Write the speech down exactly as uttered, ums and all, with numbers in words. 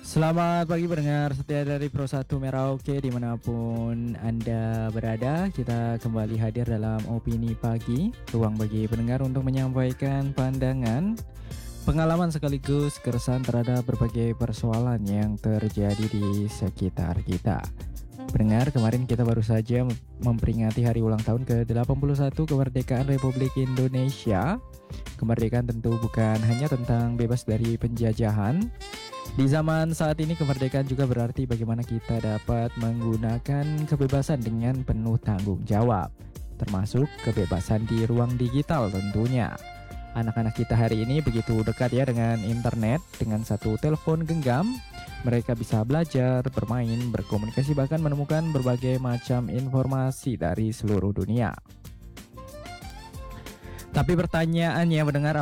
Selamat pagi pendengar setia dari Pro satu Merauke dimanapun Anda berada. Kita kembali hadir dalam Opini Pagi, ruang bagi pendengar untuk menyampaikan pandangan, pengalaman sekaligus keresahan terhadap berbagai persoalan yang terjadi di sekitar kita. Pendengar, kemarin kita baru saja memperingati hari ulang tahun ke delapan puluh satu kemerdekaan Republik Indonesia. Kemerdekaan tentu bukan hanya tentang bebas dari penjajahan. Di zaman saat ini kemerdekaan juga berarti bagaimana kita dapat menggunakan kebebasan dengan penuh tanggung jawab, termasuk kebebasan di ruang digital tentunya. Anak-anak kita hari ini begitu dekat ya dengan internet. Dengan satu telepon genggam, mereka bisa belajar, bermain, berkomunikasi, bahkan menemukan berbagai macam informasi dari seluruh dunia. Tapi pertanyaannya mendengar